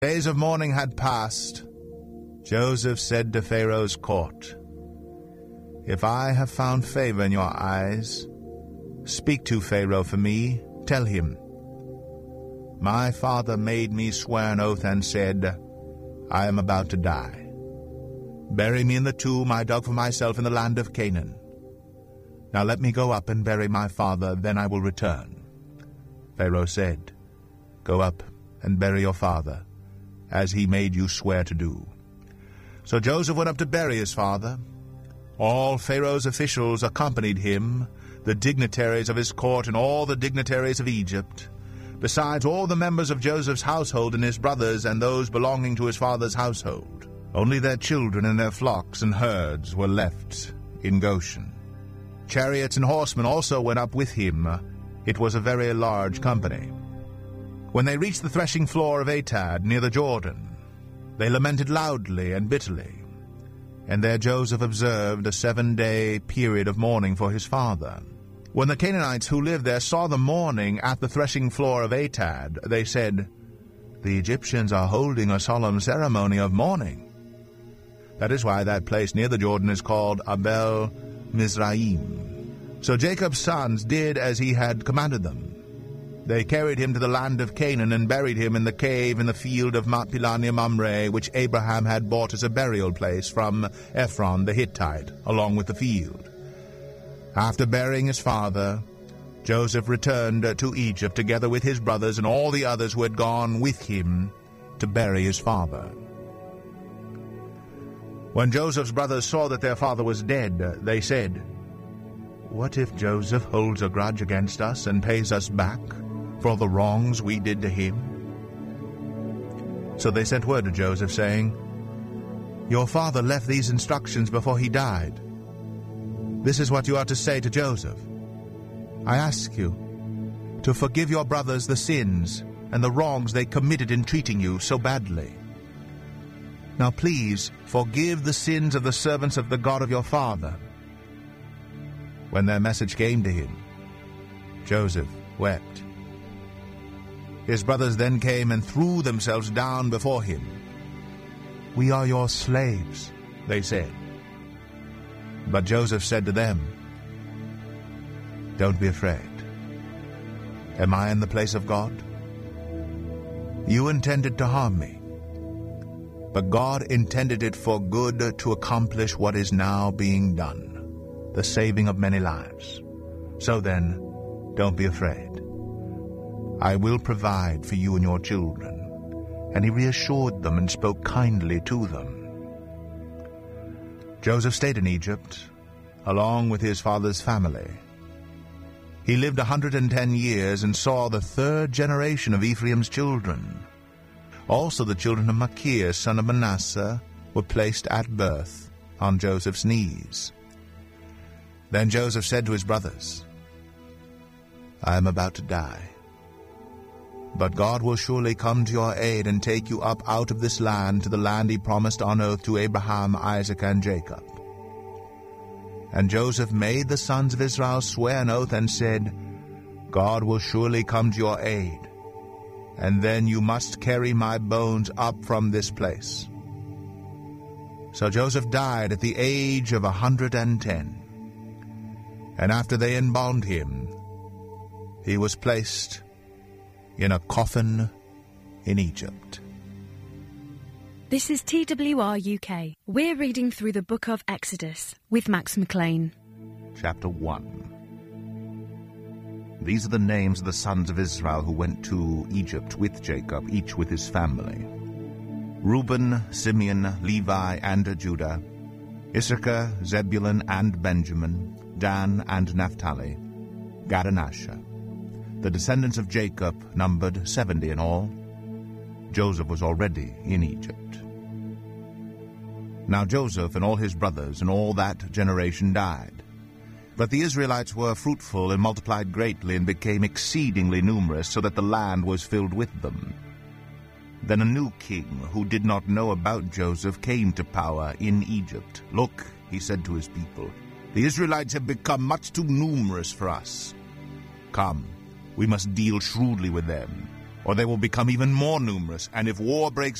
Days of mourning had passed. Joseph said to Pharaoh's court, "If I have found favor in your eyes, speak to Pharaoh for me. Tell him, my father made me swear an oath and said, I am about to die. Bury me in the tomb I dug for myself in the land of Canaan. Now let me go up and bury my father, then I will return." Pharaoh said, "Go up and bury your father, as he made you swear to do." So Joseph went up to bury his father. All Pharaoh's officials accompanied him, the dignitaries of his court and all the dignitaries of Egypt, besides all the members of Joseph's household and his brothers and those belonging to his father's household. Only their children and their flocks and herds were left in Goshen. Chariots and horsemen also went up with him. It was a very large company. When they reached the threshing floor of Atad near the Jordan, they lamented loudly and bitterly. And there Joseph observed a 7-day period of mourning for his father. When the Canaanites who lived there saw the mourning at the threshing floor of Atad, they said, "The Egyptians are holding a solemn ceremony of mourning." That is why that place near the Jordan is called Abel Mizraim. So Jacob's sons did as he had commanded them. They carried him to the land of Canaan and buried him in the cave in the field of Machpelah near Mamre, which Abraham had bought as a burial place from Ephron the Hittite, along with the field. After burying his father, Joseph returned to Egypt together with his brothers and all the others who had gone with him to bury his father. When Joseph's brothers saw that their father was dead, they said, "What if Joseph holds a grudge against us and pays us back for the wrongs we did to him?" So they sent word to Joseph, saying, "Your father left these instructions before he died. This is what you are to say to Joseph. I ask you to forgive your brothers the sins and the wrongs they committed in treating you so badly. Now please forgive the sins of the servants of the God of your father." When their message came to him, Joseph wept. His brothers then came and threw themselves down before him. "We are your slaves," they said. But Joseph said to them, "Don't be afraid. Am I in the place of God? You intended to harm me, but God intended it for good to accomplish what is now being done, the saving of many lives. So then, don't be afraid. I will provide for you and your children." And he reassured them and spoke kindly to them. Joseph stayed in Egypt, along with his father's family. He lived 110 years and saw the 3rd generation of Ephraim's children. Also the children of Machir, son of Manasseh, were placed at birth on Joseph's knees. Then Joseph said to his brothers, "I am about to die, but God will surely come to your aid and take you up out of this land to the land he promised on oath to Abraham, Isaac, and Jacob." And Joseph made the sons of Israel swear an oath and said, "God will surely come to your aid, and then you must carry my bones up from this place." So Joseph died at the age of 110. And after they embalmed him, he was placed in a coffin in Egypt. This is TWR UK. We're reading through the book of Exodus with Max McLean. Chapter 1. These are the names of the sons of Israel who went to Egypt with Jacob, each with his family: Reuben, Simeon, Levi, and Judah; Issachar, Zebulun, and Benjamin; Dan and Naphtali; Gad and Asher. The descendants of Jacob numbered 70 in all. Joseph was already in Egypt. Now Joseph and all his brothers and all that generation died. But the Israelites were fruitful and multiplied greatly and became exceedingly numerous, so that the land was filled with them. Then a new king, who did not know about Joseph, came to power in Egypt. "Look," he said to his people, "the Israelites have become much too numerous for us. Come, we must deal shrewdly with them, or they will become even more numerous, and if war breaks